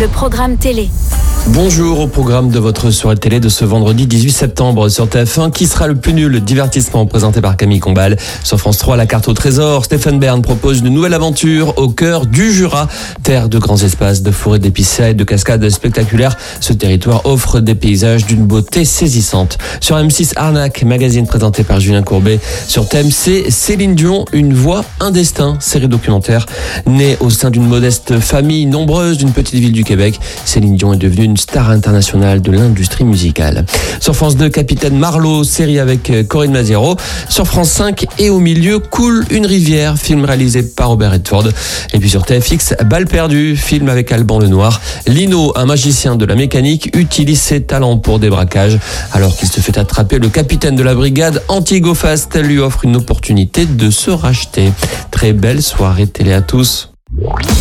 le programme télé. Bonjour au programme de votre soirée télé de ce vendredi 18 septembre sur TF1. Qui sera le plus nul? Divertissement présenté par Camille Combal. Sur France 3, la carte au trésor. Stéphane Bern propose une nouvelle aventure au cœur du Jura. Terre de grands espaces, de forêts d'épicéas et de cascades spectaculaires. Ce territoire offre des paysages d'une beauté saisissante. Sur M6, Arnaque, magazine présenté par Julien Courbet. Sur TMC, Céline Dion, une voix, un destin. Série documentaire. Née au sein d'une modeste famille nombreuse d'une petite ville du Québec, Céline Dion est devenue une star internationale de l'industrie musicale. Sur France 2, Capitaine Marlowe, série avec Corinne Maziero. Sur France 5, et au milieu coule une rivière, film réalisé par Robert Redford. Et puis sur TFX, Balle perdue, film avec Alban Lenoir. Lino, un magicien de la mécanique, utilise ses talents pour des braquages. Alors qu'il se fait attraper, le capitaine de la brigade anti-go-fast lui offre une opportunité de se racheter. Très belle soirée télé à tous.